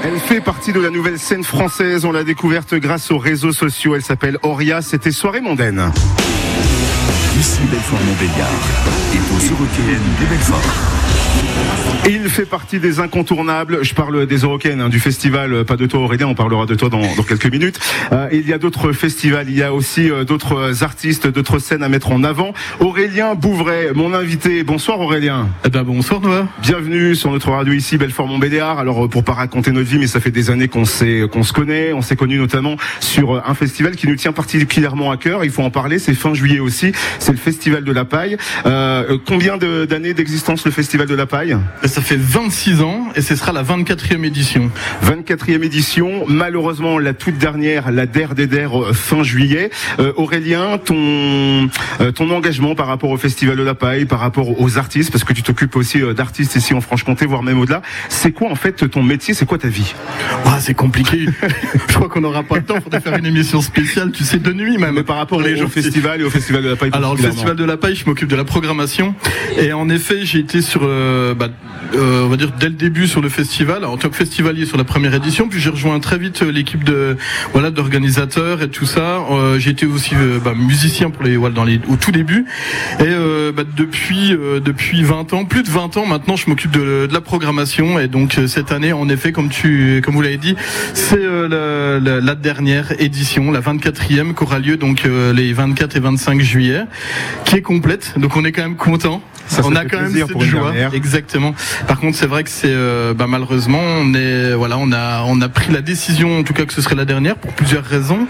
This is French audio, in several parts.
Elle fait partie de la nouvelle scène française. On l'a découverte grâce aux réseaux sociaux. Elle s'appelle Auria. C'était Soirée mondaine. Ici Belfort-Montbéliard et aux Eurocaines de Belfort. Et il fait partie des incontournables. Je parle des Eurocaines, du festival. Pas de toi Aurélien, on parlera de toi dans quelques minutes. Il y a d'autres festivals, il y a aussi d'autres artistes, d'autres scènes à mettre en avant. Aurélien Bouvray, mon invité. Bonsoir Aurélien. Bonsoir Noah. Bienvenue sur notre radio ici, Belfort-Montbéliard. Alors pour pas raconter notre vie, mais ça fait des années qu'on se connaît. On s'est connus notamment sur un festival qui nous tient particulièrement à cœur. Il faut en parler, c'est fin juillet aussi. C'est le Festival de la Paille. Combien d'années d'existence le Festival de la Paille ? Ça fait 26 ans et ce sera la 24e édition. 24e édition, malheureusement la toute dernière, la der fin juillet. Aurélien, ton engagement par rapport au Festival de la Paille, par rapport aux artistes, parce que tu t'occupes aussi d'artistes ici en Franche-Comté, voire même au-delà, c'est quoi en fait ton métier, c'est quoi ta vie ? C'est compliqué. Je crois qu'on n'aura pas le temps pour faire une émission spéciale, tu sais, de nuit même. Mais par rapport au festival et au Festival de la Paille. Alors le Festival de la Paille, je m'occupe de la programmation et en effet j'ai été sur on va dire dès le début sur le festival en tant que festivalier sur la première édition, puis j'ai rejoint très vite l'équipe d'organisateurs et tout ça. J'ai été aussi musicien au tout début et depuis 20 ans, plus de 20 ans maintenant, je m'occupe de la programmation et donc cette année en effet comme vous l'avez dit, c'est la dernière édition, la 24e qui aura lieu donc les 24 et 25 juillet, qui est complète. Donc on est quand même content. On a quand même cette joie. Exactement. Par contre, c'est vrai que c'est malheureusement on a pris la décision en tout cas que ce serait la dernière pour plusieurs raisons.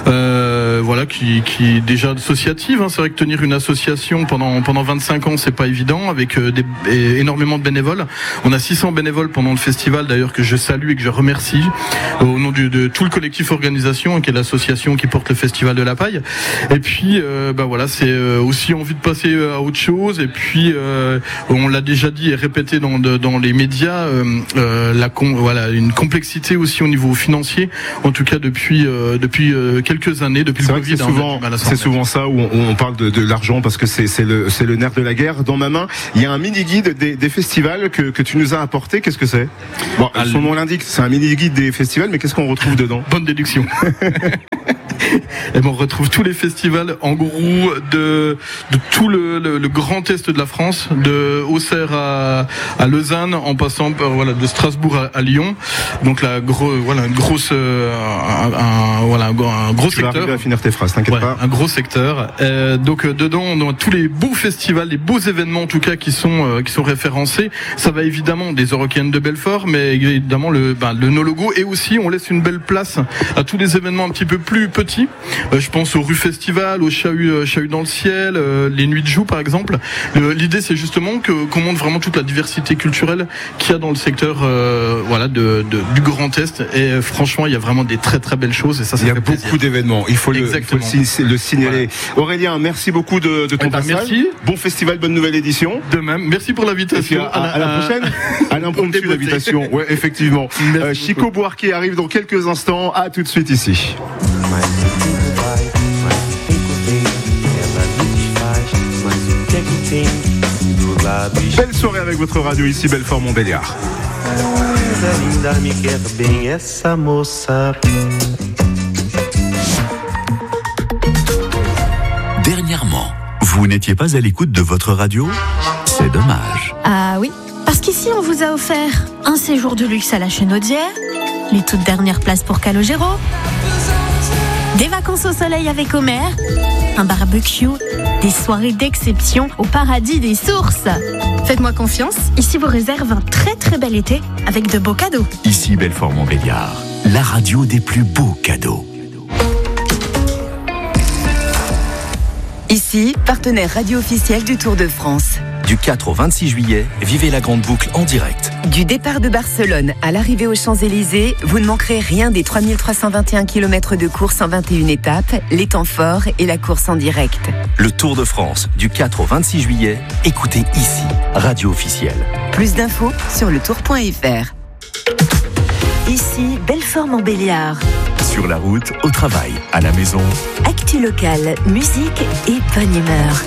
Qui est déjà associative. C'est vrai que tenir une association pendant 25 ans, c'est pas évident avec énormément de bénévoles. On a 600 bénévoles pendant le festival d'ailleurs que je salue et que je remercie au nom de tout le collectif organisation qui est l'association qui porte le Festival de la Paille. Et puis c'est aussi envie de passer à autre chose et puis on l'a déjà dit et répété dans les médias, une complexité aussi au niveau financier, en tout cas depuis quelques années, depuis le Covid. C'est souvent ça où on parle de l'argent parce que c'est le nerf de la guerre. Dans ma main, il y a un mini-guide des festivals que tu nous as apporté. Qu'est-ce que c'est ? Son nom l'indique, c'est un mini-guide des festivals, mais qu'est-ce qu'on retrouve dedans ? Bonne déduction. Et on retrouve tous les festivals en gros de tout le grand est de la France, de Auxerre à Lausanne, en passant par de Strasbourg à Lyon. Donc un gros tu vas secteur. À finir tes phrases, t'inquiète pas. Un gros secteur. Donc dedans on a tous les beaux festivals, les beaux événements en tout cas qui sont référencés. Ça va évidemment des Eurocaines de Belfort, mais évidemment le no-logo, et aussi on laisse une belle place à tous les événements un petit peu plus petits. Je pense au Rue Festival, au Chahut dans le ciel, les Nuits de Joux par exemple. L'idée c'est justement qu'on montre vraiment toute la diversité culturelle qu'il y a dans le secteur du Grand Est, et franchement il y a vraiment des très très belles choses et ça il y a fait beaucoup plaisir. d'événements, il faut le signaler. Voilà. Aurélien, merci beaucoup de ton passage. Merci. Bon festival, bonne nouvelle édition. De même, merci pour l'invitation. À la prochaine. À l'impromptu l'invitation. Ouais, effectivement. Chico Buarque arrive dans quelques instants. À tout de suite ici. Belle soirée avec votre radio ici, Belfort-Montbéliard. Dernièrement, vous n'étiez pas à l'écoute de votre radio ? C'est dommage. Ah oui, parce qu'ici on vous a offert un séjour de luxe à la Chenaudière, les toutes dernières places pour Calogero, des vacances au soleil avec Homer, un barbecue, des soirées d'exception au paradis des sources. Faites-moi confiance, ici vous réserve un très très bel été avec de beaux cadeaux. Ici Belfort-Montbéliard, la radio des plus beaux cadeaux. Ici, partenaire radio officiel du Tour de France. Du 4 au 26 juillet, vivez la grande boucle en direct. Du départ de Barcelone à l'arrivée aux Champs-Élysées, vous ne manquerez rien des 3321 km de course en 21 étapes, les temps forts et la course en direct. Le Tour de France, du 4 au 26 juillet, écoutez ici, radio officielle. Plus d'infos sur letour.fr. Ici, Belfort-Montbéliard. Sur la route, au travail, à la maison. Actu locale, musique et bonne humeur.